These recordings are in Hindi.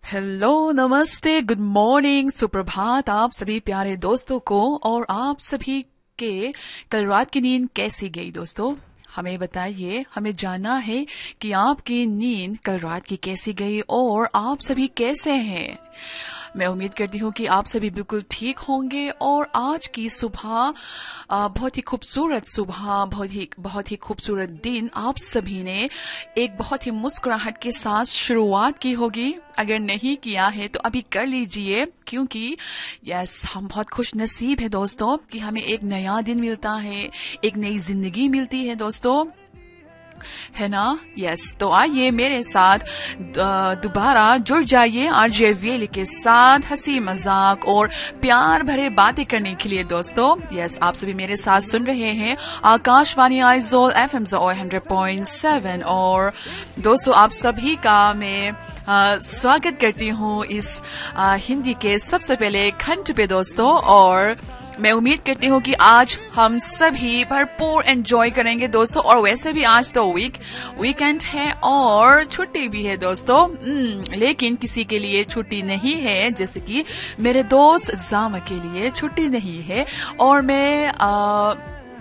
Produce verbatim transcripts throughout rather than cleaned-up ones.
हेलो, नमस्ते, गुड मॉर्निंग, सुप्रभात आप सभी प्यारे दोस्तों को। और आप सभी के कल रात की नींद कैसी गई दोस्तों? हमें बताइए, हमें जानना है कि आपकी नींद कल रात की कैसी गई और आप सभी कैसे हैं। मैं उम्मीद करती हूँ कि आप सभी बिल्कुल ठीक होंगे और आज की सुबह बहुत ही खूबसूरत सुबह, बहुत ही बहुत ही खूबसूरत दिन आप सभी ने एक बहुत ही मुस्कुराहट के साथ शुरुआत की होगी। अगर नहीं किया है तो अभी कर लीजिए, क्योंकि यस हम बहुत खुश नसीब है दोस्तों कि हमें एक नया दिन मिलता है, एक नई जिंदगी मिलती है दोस्तों, है ना। यस yes, तो आइए मेरे साथ दोबारा जुड़ जाइए आरजे वेली के साथ हंसी मजाक और प्यार भरे बातें करने के लिए दोस्तों। यस yes, आप सभी मेरे साथ सुन रहे हैं Akashvani Aizawl F am hundred point seven. और दोस्तों आप सभी का मैं आ, स्वागत करती हूँ इस आ, हिंदी के सबसे पहले खंड पे दोस्तों। और मैं उम्मीद करती हूँ कि आज हम सभी भरपूर एंजॉय करेंगे दोस्तों। और वैसे भी आज तो वीक वीकेंड है और छुट्टी भी है दोस्तों, लेकिन किसी के लिए छुट्टी नहीं है, जैसे कि मेरे दोस्त जामा के लिए छुट्टी नहीं है। और मैं आ,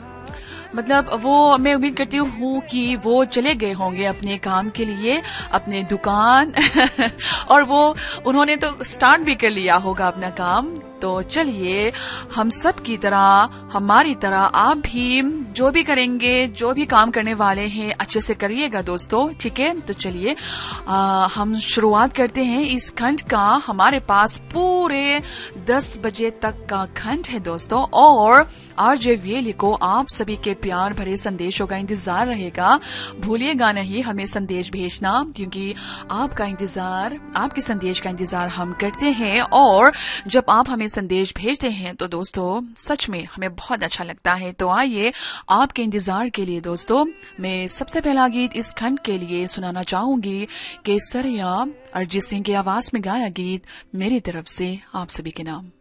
मतलब वो मैं उम्मीद करती हूँ कि वो चले गए होंगे अपने काम के लिए, अपने दुकान और वो उन्होंने तो स्टार्ट भी कर लिया होगा अपना काम। तो चलिए हम सब की तरह, हमारी तरह आप भी जो भी करेंगे, जो भी काम करने वाले हैं, अच्छे से करिएगा दोस्तों, ठीक है। तो चलिए हम शुरुआत करते हैं इस खंड का। हमारे पास पूरे दस बजे तक का खंड है दोस्तों और आरजे वेली को आप सभी के प्यार भरे संदेशों का इंतजार रहेगा। भूलिएगा नहीं हमें संदेश भेजना, क्योंकि आपका इंतजार, आपके संदेश का इंतजार हम करते हैं। और जब आप हमें संदेश भेजते हैं तो दोस्तों सच में हमें बहुत अच्छा लगता है। तो आइए आपके इंतजार के लिए दोस्तों मैं सबसे पहला गीत इस खंड के लिए सुनाना चाहूंगी। केसरिया अरिजीत सिंह की आवाज में गाया गीत मेरी तरफ से आप सभी के नाम।